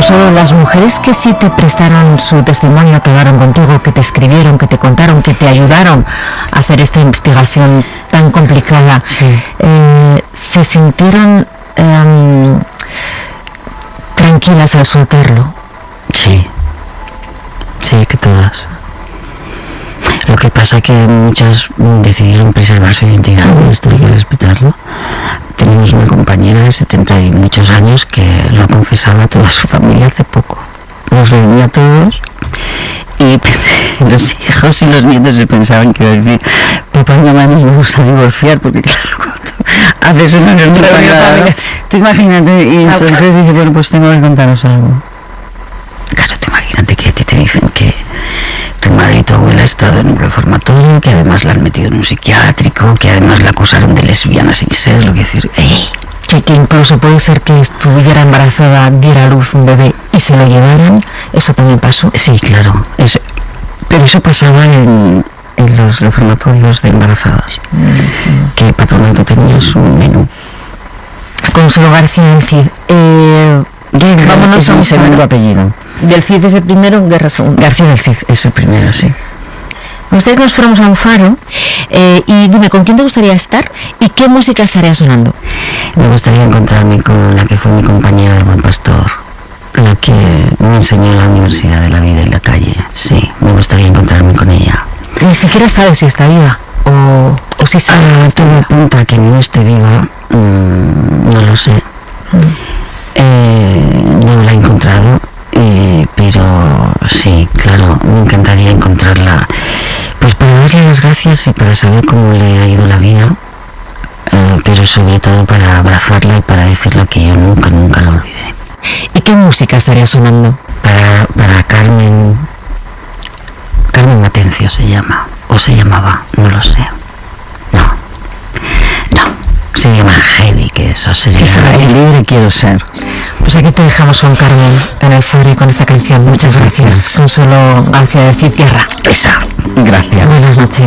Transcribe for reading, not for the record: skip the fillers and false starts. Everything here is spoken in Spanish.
incluso las mujeres que sí te prestaron su testimonio, que hablaron contigo, que te escribieron, que te contaron, que te ayudaron a hacer esta investigación tan complicada, sí. ¿Se sintieron tranquilas al soltarlo? Sí, sí, que todas. Lo que pasa que muchas decidieron preservar su identidad, y esto hay que respetarlo. Tenemos una compañera de 70 y muchos años que lo confesaba a toda su familia hace poco. Nos reunía a todos y los hijos y los nietos se pensaban que iba a decir: papá y mamá nos vamos a divorciar, porque claro, cuando haces una reunión familiar, tú imagínate, y entonces dice: bueno, pues tengo que contaros algo. Claro, tú imagínate que a ti te dicen que tu madre y tu abuela han estado en un reformatorio, que además la han metido en un psiquiátrico, que además la acusaron de lesbiana sin ser, lo que decir, que incluso puede ser que estuviera embarazada, diera a luz un bebé y se lo llevaran. ¿Eso también pasó? Sí, claro, pero eso pasaba en los reformatorios de embarazadas, que el patronato tenía su menú. Consuelo García del CID. Vámonos a un segundo apellido. Del CID es el primero, Guerra segundo. García del CID es el primero, sí. Me gustaría que nos fuéramos a un faro y dime, ¿con quién te gustaría estar y qué música estaría sonando? Me gustaría encontrarme con la que fue mi compañera del Buen Pastor, la que me enseñó en la Universidad de la Vida en la Calle. Sí, me gustaría encontrarme con ella. Ni siquiera sabes si está viva o si sabe. Todo apunta a que no esté viva, no lo sé. No la he encontrado, pero sí, claro, me encantaría encontrarla, pues para darle las gracias y para saber cómo le ha ido la vida, pero sobre todo para abrazarla y para decirle que yo nunca la olvidé. ¿Y qué música estaría sonando? Para Carmen Matencio se llama, o se llamaba, no lo sé. No, se llama Heavy, que eso sería el libre quiero ser. Pues aquí te dejamos, Juan Carmen, en el foro y con esta canción. Muchas gracias. Consuelo García del CID Guerra. Esa, gracias. Buenas noches.